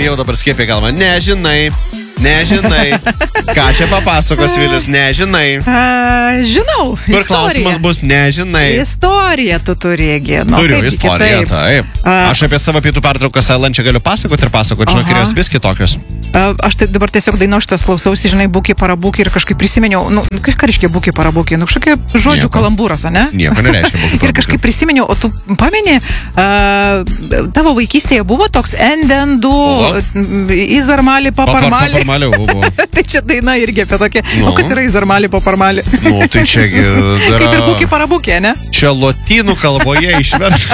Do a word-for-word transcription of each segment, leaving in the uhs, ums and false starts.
jau dabar skiepė galvą. Nežinai, nežinai. Ką čia papasakos Vilius, nežinai. A, žinau, Kur istorija. klausimas bus, nežinai. Istoriją tu turėgi. Nu, Turiu kaip istoriją, kitaip. taip. A. Aš apie savo pietų pertraukas Ailančią galiu pasakoti ir pasakoti, žinok, ir jos vis kitokios. A, Aš tai dabar tiesiog daino šitos klausausi, žinai, būki parabūki ir kažkaip prisiminiau, nu, ką reiškia būki parabūki, nu, kažkokia žodžių Nieko. kalambūras, ne? Nieko nereiškia būki Ir parabūki. kažkaip prisiminiau, o tu pameni, a, tavo vaikystėje buvo toks endendu, izarmali paparmali. Paparmaliau buvo. Tai čia daina irgi apie tokia. Nu. O kas yra izarmali paparmali? Nu, tai čiagi yra... Kaip ir būki parabūkė, ne? Čia lotynų kalboje išverš.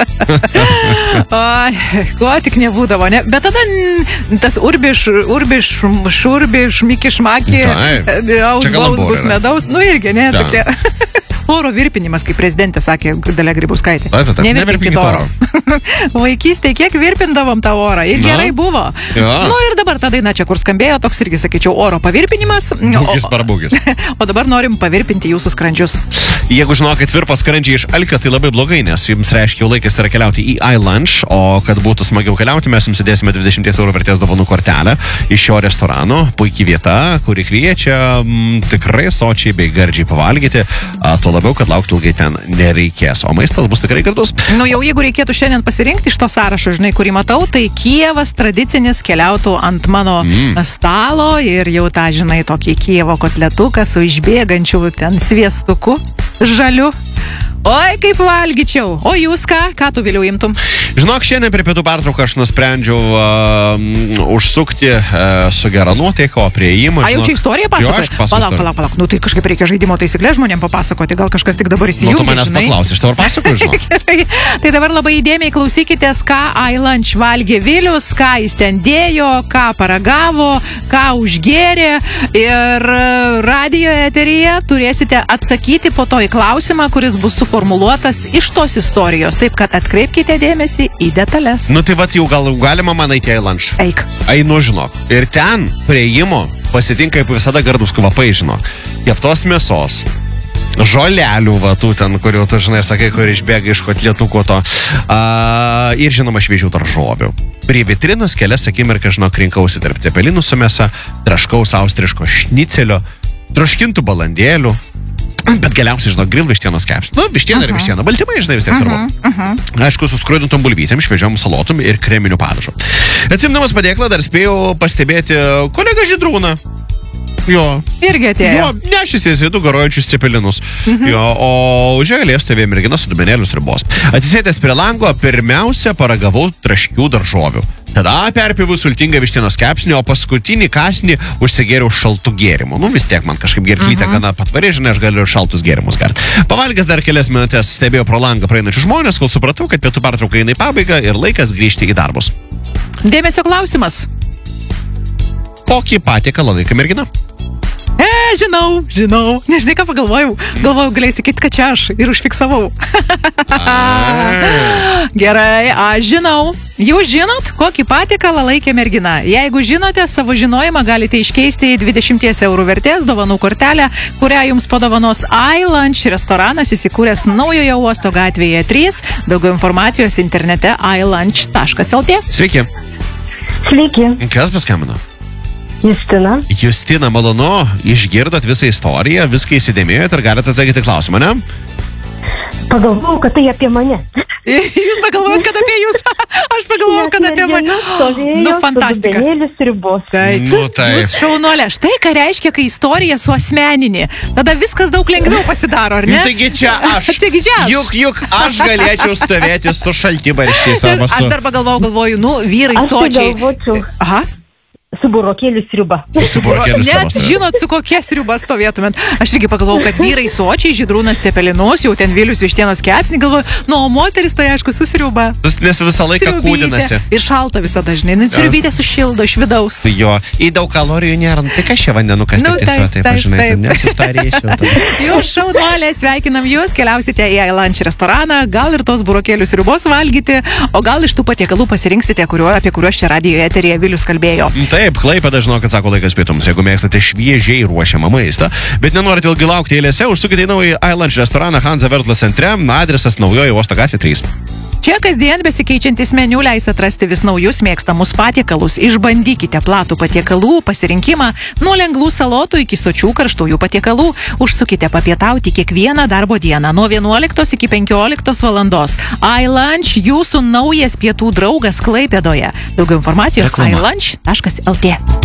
Ai, ko tik nebūdavo, ne? Bet tada n, tas urbiš, urbiš, šurbiš, mikišmaki, Taip. Čia ausbaus kalambūra bus yra. medaus, nu irgi, ne? Taip. Tokie. Oro virpinimas, kaip prezidentė sakė Dalia Grybauskaitė. Taip, taip, taip. Nevirpinkit Nevirpinkit oro. Vaikystėje kiek virpindavom tą orą ir Na. gerai buvo. Jo. Nu ir dabar ta daina čia, kur skambėjo, toks irgi, sakyčiau, oro pavirpinimas. Būkis parabūkis. O dabar norim pavirpinti jūsų skrandžius. Jeigu žinokit, virpa skrandžiai iš alkio, tai labai blogai, nes jums reiškia, jau laikas yra keliauti į iLunch, o kad būtų smagiau keliauti, mes jums įdėsime dvidešimt eurų vertės dovanų kortelę iš šio restorano. Puikiai vieta, kuri kviečia m, tikrai sočiai bei gardžiai pavalgyti, a, tuo labiau, kad laukti ilgai ten nereikės, o maistas bus tikrai gardus. Nu jau jeigu reikėtų šiandien pasirinkti iš to sąrašo, žinai, kurį matau, tai Kijevas tradicinis keliautų ant mano mm. stalo ir jau tą, žinai, tokį Kijevo kotletuką su išbėgančiu ten sviestuku žaliu. Oi, kaip valgyčiau. O jūs ką? Ką tu vėliau imtum? Žinok, šiandien prie pietų pertrauką aš nusprendžiau uh, užsukti uh, su gera nuotaika, o prie įėjimo... A, jau čia istoriją pasakoji? Palauk, Palauk, palauk, palauk. Nu tai kažkaip reikia žaidimo taisyklės žmonėm papasakoti. Gal kažkas tik dabar Nu, įsijungia, tu manęs žinai? paklausai, aš tau ir pasakoju, žinok. Gerai. Tai dabar labai įdėmiai klausykitės, ką iLunch valgė Vilius, ką jis ten dėjo, ką paragavo, ką užgėrė. Ir radijo eteryje turėsite atsakyti po to į klausimą, kuris bus suformuluotas iš tos istorijos. Taip, kad atkreipkite dėmesį į detalės. Nu tai vat jau gal galima man eiti į lunch. Eik. Einu, žinok. Ir ten prie įėjimo pasitinka kaip visada gardus kvapai, žinok. Keptos mėsos. Žolelių, va, tų ten, kurių tu, žinai, sakai, kur išbėga iš kotlietuko to. A, ir, žinoma, šviežių daržovių. Prie vitrinos kelias akimirką, žinok, rinkausi tarp cepelinų su mėsa, traškaus austriško šnicelio, troškintų balandėlių. Bet galiausiai, žinok, grill vištienos kepsnį. Nu, vištiena ir vištiena. Baltymai, žinai, vis tiek svarbu. Uh -huh. Aišku, su skrudintom bulvytėm, šviežiom salotom ir kreminiu padažu. Atsimdamas padėklą dar spėjau pastebėti kolegą Žydrūną. Jo. Irgi atėjo. Jo, nešėsi į du garuojančius cepelinus. Mhm. Jo, o už eilės stovėjo mergina su dubenėliu sriubos. Atsisėdęs prie lango, pirmiausia paragavau traškių daržovių. Tada perpėviau sultingą vištienos kepsnį, o paskutinį kąsnį užsigėriau šaltų gėrimų. Nu vis tiek man kažkaip gerklytė mhm. gana patvari, žinai, aš galiu šaltus gėrimus gerti. Pavalgęs dar kelias minutės stebėjau pro langą praeinančius žmonės, kol supratau, kad pietų pertrauka eina į pabaigą ir laikas grįžti į darbus. Dėmesio klausimas. Kokį patiekalą laika mergina? E, žinau, žinau. Nežinai, ką pagalvojau. Galvojau, galėjai sakyti, kad čia aš ir užfiksavau. Gerai, aš žinau. Jūs žinot, kokį patiekalą laikė mergina. Jeigu žinote, savo žinojimą galite iškeisti į dvidešimt eurų vertės dovanų kortelę, kurią jums padovanos iLunch restoranas įsikūręs Naujojo uosto gatvėje trys. Daugiau informacijos internete i lunch taškas el t. Sveiki. Sveiki. Kas paskambino? Justina. Justina, malonu, išgirdot visą istoriją, viską įsidėmėjot ir galite atsakyti klausimą, ne? Pagalvojau, kad tai apie mane. Jūs pagalvojot, kad apie jūs. Aš pagalvojau, kad apie mane. Nu, fantastika. Dubenėlis sriubos. Nu, tai. Jūs šaunuolė. Štai ką reiškia, kai istorija suasmeninė. Tada viskas daug lengviau pasidaro, ar ne? Nu, taigi čia aš. Taigi čia aš. Juk, juk aš galėčiau stovėti su šaltibarščiais arba su... Aš dar pagalvojau, galvoju, nu, vyrai Aš tai sočiai. galvočiau Aha. su burokėliu sriuba. Su burokėliu Net sriuba. žinot, su kokia sriuba stovėtumėt. Aš irgi pagalvojau, kad vyrai sočiai, Žydrūnas cepelinus, jau ten Vilius vištienos kepsnį, galvoju, nu, o moteris tai aišku su sriuba. Nes visą laiką kūdinasi. Ir šalta visada, žinai, nu, sriubytė sušildo iš vidaus. Jo, į daug kalorijų nėra, nu, tai kas čia vandenukas, Nu, tai tiesiog taip, taip, taip, aš žinai, taip. nesustarėsiu. Jūs šaunuolė, sveikinam jūs, keliausite į iLunch restoraną, gal ir tos burokėlių sriubos valgyti, o gal iš tų patiekalų pasirinksite, kuriuo, apie kuriuos čia radijo eteryje Vilius kalbėjo. Taip, Klaipėda, žinau, kad sako laikas pietums, jeigu mėgstate šviežiai ruošiamą maistą, bet nenorite ilgai laukti eilėse, užsukite į naują iLunch restoraną Hansa verslo centre, adresas Naujojo uosto gatvė trys. Čia kasdien besikeičiantis meniu leis atrasti vis naujus mėgstamus patiekalus. Išbandykite platų patiekalų pasirinkimą nuo lengvų salotų iki sočių karštųjų patiekalų. Užsukite papietauti kiekvieną darbo dieną nuo vienuoliktos iki penkioliktos valandos. iLunch – jūsų naujas pietų draugas Klaipėdoje. Daugiau informacijos Reklama. i lunch taškas l t.